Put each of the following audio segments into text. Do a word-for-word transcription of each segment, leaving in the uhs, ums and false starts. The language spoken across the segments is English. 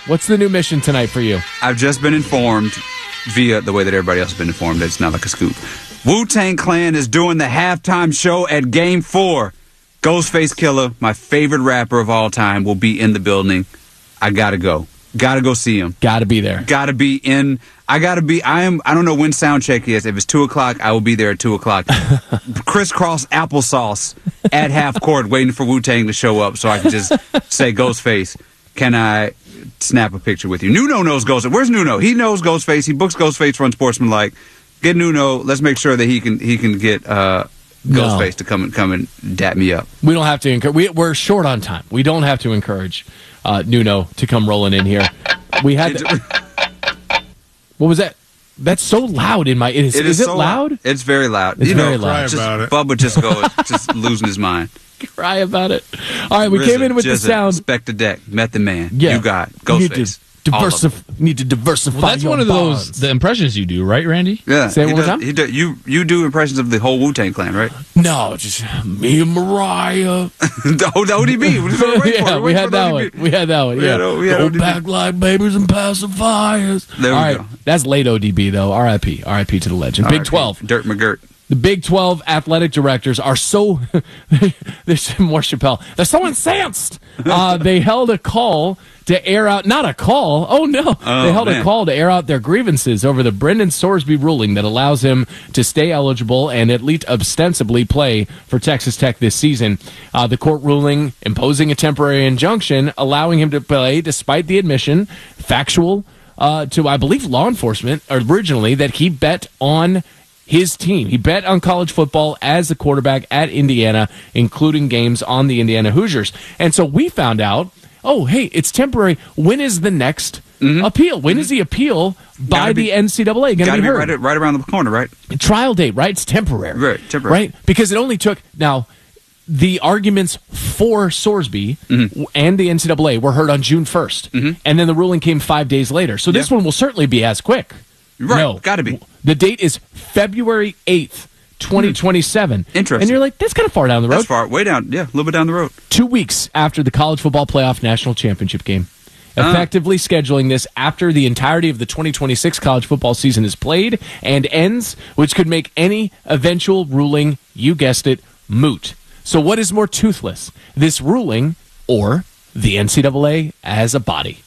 What's the new mission tonight for you? I've just been informed via the way that everybody else has been informed. It's not like a scoop. Wu-Tang Clan is doing the halftime show at Game four. Ghostface Killah, my favorite rapper of all time, will be in the building. I gotta go. Gotta go see him. Gotta be there. Gotta be in. I gotta be. I am. I don't know when sound check is. If it's two o'clock, I will be there at two o'clock. Crisscross applesauce at half court, waiting for Wu-Tang to show up, so I can just say, Ghostface, can I snap a picture with you? Nuno knows Ghostface. Where's Nuno? He knows Ghostface. He books Ghostface for Unsportsmanlike. Get Nuno. Let's make sure that he can. He can get. Uh, Ghostface no. to come and come and dap me up. We don't have to encourage. We, we're short on time. We don't have to encourage uh, Nuno to come rolling in here. We had. To, what was that? That's so loud in my. Is it, is, is it so loud? loud? It's very loud. It's you very know, loud. Just, about it. Bubba just goes, just losing his mind. Cry about it. All right, we R Z A, came in with Jizza, the sound. Spectre Deck, Method Man. Yeah. You got Ghostface. Diversif- need to diversify. Well, that's your one of bonds. those the impressions you do, right, Randy? Yeah. Say it he one more does, time. He do, you you do impressions of the whole Wu-Tang Clan, right? No, just me and Mariah. the, the O D B. Wait yeah, for we had that O D one. B. We had that one. We Yeah, had, we had go O D B. back like babies and pacifiers. There we All right, go. that's late O D B though. R I P. R I P to the legend. Big R I P. twelve. Dirt McGirt. The Big twelve athletic directors are so there's more Chappelle. They're so incensed. Uh, they held a call to air out, not a call. Oh no, oh, they held man. a call to air out their grievances over the Brendan Sorsby ruling that allows him to stay eligible and at least ostensibly play for Texas Tech this season. Uh, the court ruling imposing a temporary injunction, allowing him to play despite the admission, factual uh, to I believe law enforcement originally, that he bet on his team. He bet on college football as a quarterback at Indiana, including games on the Indiana Hoosiers. And so we found out, oh, hey, it's temporary. When is the next mm-hmm. appeal? When mm-hmm. is the appeal by be, the N C double A going to be be heard? Right, right around the corner, right? Trial date, right? It's temporary. Right, temporary. Right? Because it only took, now, the arguments for Sorsby mm-hmm. and the N C double A were heard on June first. Mm-hmm. And then the ruling came five days later. So this yeah. one will certainly be as quick. Right, no, got to be. The date is February eighth, twenty twenty-seven. Interesting. And you're like, that's kind of far down the road. That's far, way down, yeah, a little bit down the road. Two weeks after the College Football Playoff National Championship game. Uh. Effectively scheduling this after the entirety of the twenty twenty-six college football season is played and ends, which could make any eventual ruling, you guessed it, moot. So what is more toothless, this ruling or the N C double A as a body?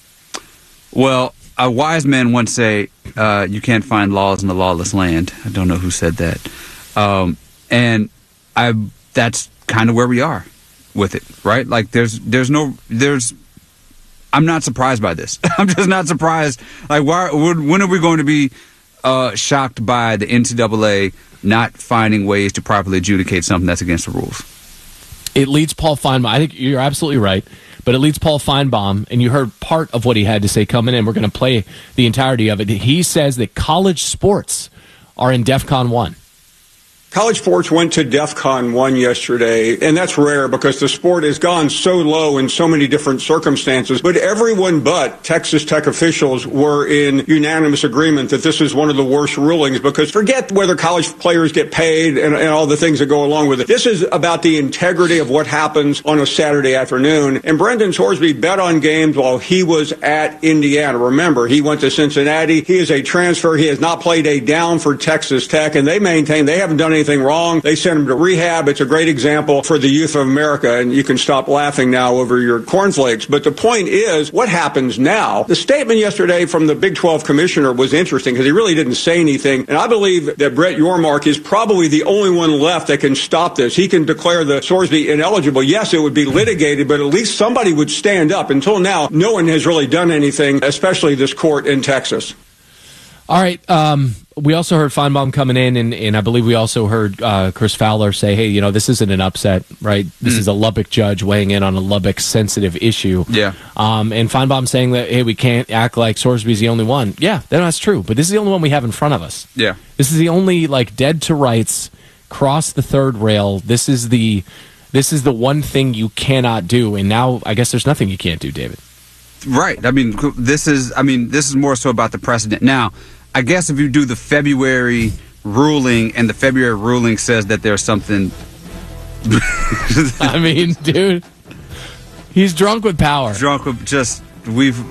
Well, a wise man once say, uh, you can't find laws in the lawless land. I don't know who said that. Um, and I that's kind of where we are with it, right? Like there's there's no there's I'm not surprised by this. I'm just not surprised. Like why when are we going to be uh, shocked by the N C double A not finding ways to properly adjudicate something that's against the rules? It leads Paul Feinbaum. I think you're absolutely right. But it leads Paul Feinbaum, and you heard part of what he had to say coming in. We're going to play the entirety of it. He says that college sports are in DEFCON one. College sports went to DEFCON one yesterday, and that's rare because the sport has gone so low in so many different circumstances. But everyone but Texas Tech officials were in unanimous agreement that this is one of the worst rulings, because forget whether college players get paid and, and all the things that go along with it. This is about the integrity of what happens on a Saturday afternoon. And Brendan Sorsby bet on games while he was at Indiana. Remember, he went to Cincinnati. He is a transfer. He has not played a down for Texas Tech, and they maintain they haven't done anything anything wrong. They sent him to rehab. It's a great example for the youth of America, and you can stop laughing now over your cornflakes. But the point is, what happens now? The statement yesterday from the Big twelve commissioner was interesting because he really didn't say anything, and I believe that Brett Yormark is probably the only one left that can stop this. He can declare the Sorsby ineligible. Yes, it would be litigated, but at least somebody would stand up. Until now, no one has really done anything, especially this court in Texas. All right. Um, we also heard Feinbaum coming in, and, and I believe we also heard uh, Chris Fowler say, hey, you know, this isn't an upset, right? This mm. is a Lubbock judge weighing in on a Lubbock-sensitive issue. Yeah. Um, and Feinbaum saying that, hey, we can't act like Sorsby's the only one. Yeah, that's true, but this is the only one we have in front of us. Yeah. This is the only, like, dead to rights, cross the third rail. This is the this is the one thing you cannot do, and now I guess there's nothing you can't do, David. Right. I mean, this is. I mean, this is more so about the precedent. Now, I guess if you do the February ruling, and the February ruling says that there's something. I mean, dude, he's drunk with power. Drunk with just we've.